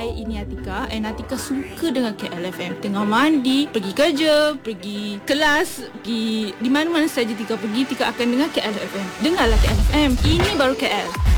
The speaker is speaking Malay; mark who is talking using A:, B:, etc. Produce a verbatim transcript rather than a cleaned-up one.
A: Hai, ini Atika. And Atika suka dengan K L F M. Tengah mandi, pergi kerja, pergi kelas, pergi di mana-mana saja Tika pergi, Tika akan dengar K L F M. Dengarlah K L F M. Ini baru K L.